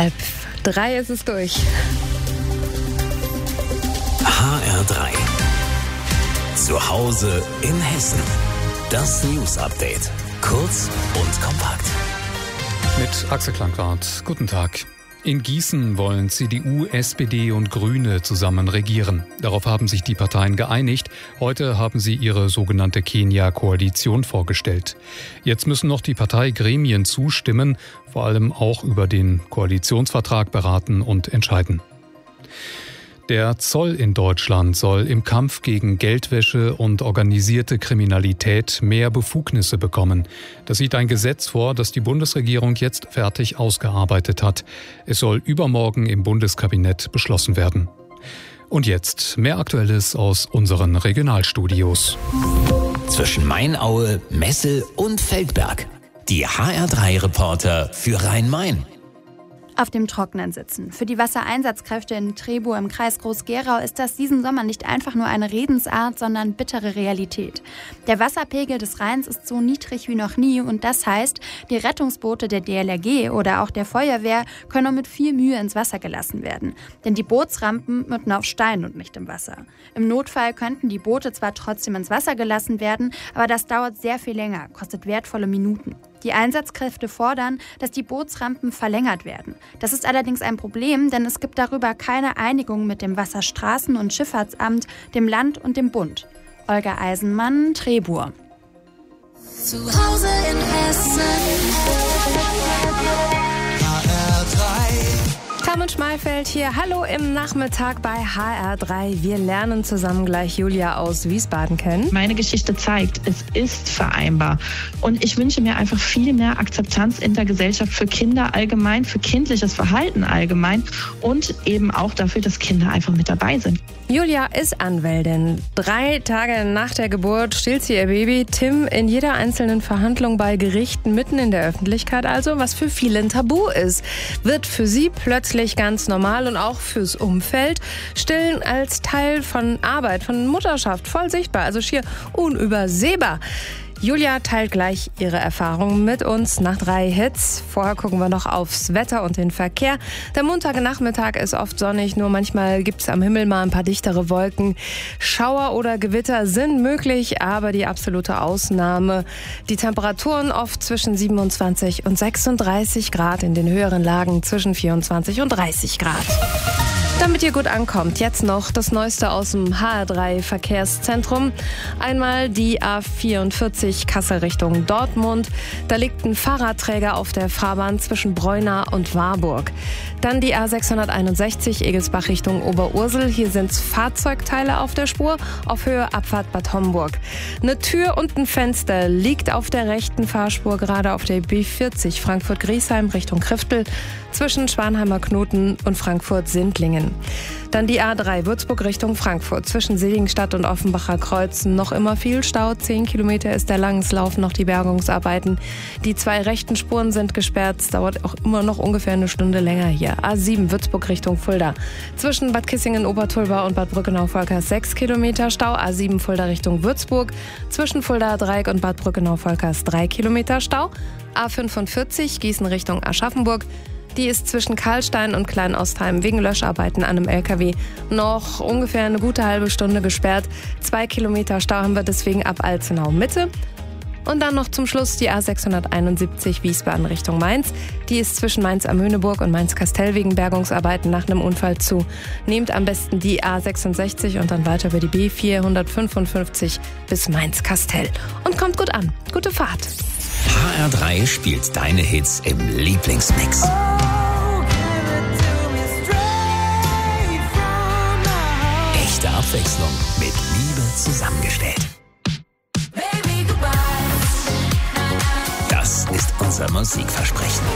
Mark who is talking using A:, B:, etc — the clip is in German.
A: 2:30 ist es durch.
B: HR3. Zu Hause in Hessen. Das News-Update. Kurz und kompakt.
C: Mit Axel Klankwart. Guten Tag. In Gießen wollen CDU, SPD und Grüne zusammen regieren. Darauf haben sich die Parteien geeinigt. Heute haben sie ihre sogenannte Kenia-Koalition vorgestellt. Jetzt müssen noch die Parteigremien zustimmen, vor allem auch über den Koalitionsvertrag beraten und entscheiden. Der Zoll in Deutschland soll im Kampf gegen Geldwäsche und organisierte Kriminalität mehr Befugnisse bekommen. Das sieht ein Gesetz vor, das die Bundesregierung jetzt fertig ausgearbeitet hat. Es soll übermorgen im Bundeskabinett beschlossen werden. Und jetzt mehr Aktuelles aus unseren Regionalstudios.
B: Zwischen Mainaue, Messel und Feldberg. Die HR3-Reporter für Rhein-Main.
D: Auf dem Trockenen sitzen. Für die Wassereinsatzkräfte in Trebow im Kreis Groß-Gerau ist das diesen Sommer nicht einfach nur eine Redensart, sondern bittere Realität. Der Wasserpegel des Rheins ist so niedrig wie noch nie und das heißt, die Rettungsboote der DLRG oder auch der Feuerwehr können nur mit viel Mühe ins Wasser gelassen werden. Denn die Bootsrampen münden auf Stein und nicht im Wasser. Im Notfall könnten die Boote zwar trotzdem ins Wasser gelassen werden, aber das dauert sehr viel länger, kostet wertvolle Minuten. Die Einsatzkräfte fordern, dass die Bootsrampen verlängert werden. Das ist allerdings ein Problem, denn es gibt darüber keine Einigung mit dem Wasserstraßen- und Schifffahrtsamt, dem Land und dem Bund. Olga Eisenmann, Trebow.
E: Zu Hause in Hessen.
A: Carmen Schmalfeld hier. Hallo im Nachmittag bei HR3. Wir lernen zusammen gleich Julia aus Wiesbaden kennen.
F: Meine Geschichte zeigt, es ist vereinbar. Und ich wünsche mir einfach viel mehr Akzeptanz in der Gesellschaft für Kinder allgemein, für kindliches Verhalten allgemein und eben auch dafür, dass Kinder einfach mit dabei sind.
A: Julia ist Anwältin. 3 Tage nach der Geburt stillt sie ihr Baby Tim in jeder einzelnen Verhandlung bei Gerichten mitten in der Öffentlichkeit, also was für viele ein Tabu ist, wird für sie plötzlich ganz normal und auch fürs Umfeld. Stillen als Teil von Arbeit, von Mutterschaft, voll sichtbar, also schier unübersehbar. Julia teilt gleich ihre Erfahrungen mit uns nach 3 Hits. Vorher gucken wir noch aufs Wetter und den Verkehr. Der Montagnachmittag ist oft sonnig, nur manchmal gibt es am Himmel mal ein paar dichtere Wolken. Schauer oder Gewitter sind möglich, aber die absolute Ausnahme. Die Temperaturen oft zwischen 27 und 36 Grad, in den höheren Lagen zwischen 24 und 30 Grad. Damit ihr gut ankommt, jetzt noch das Neueste aus dem HR3-Verkehrszentrum. Einmal die A44 Kassel Richtung Dortmund. Da liegt ein Fahrradträger auf der Fahrbahn zwischen Breuna und Warburg. Dann die A661 Egelsbach Richtung Oberursel. Hier sind Fahrzeugteile auf der Spur auf Höhe Abfahrt Bad Homburg. Eine Tür und ein Fenster liegt auf der rechten Fahrspur gerade auf der B40 Frankfurt-Griesheim Richtung Kriftel zwischen Schwanheimer Knoten und Frankfurt-Sindlingen. Dann die A3 Würzburg Richtung Frankfurt zwischen Seligenstadt und Offenbacher Kreuz. Noch immer viel Stau, 10 Kilometer ist der lang, es laufen noch die Bergungsarbeiten. Die 2 rechten Spuren sind gesperrt, es dauert auch immer noch ungefähr eine Stunde länger hier. A7 Würzburg Richtung Fulda. Zwischen Bad Kissingen-Obertulba und Bad Brückenau-Volkers 6 Kilometer Stau. A7 Fulda Richtung Würzburg. Zwischen Fulda-Dreieck und Bad Brückenau-Volkers 3 Kilometer Stau. A45 Gießen Richtung Aschaffenburg. Die ist zwischen Karlstein und Kleinostheim wegen Löscharbeiten an einem LKW noch ungefähr eine gute halbe Stunde gesperrt. 2 Kilometer Stau haben wir deswegen ab Alzenau Mitte. Und dann noch zum Schluss die A671 Wiesbaden Richtung Mainz. Die ist zwischen Mainz am Höneburg und Mainz-Kastell wegen Bergungsarbeiten nach einem Unfall zu. Nehmt am besten die A66 und dann weiter über die B455 bis Mainz-Kastell. Und kommt gut an. Gute Fahrt.
B: HR3 spielt deine Hits im Lieblingsmix. Echte Abwechslung mit Liebe zusammengestellt. Das ist unser Musikversprechen.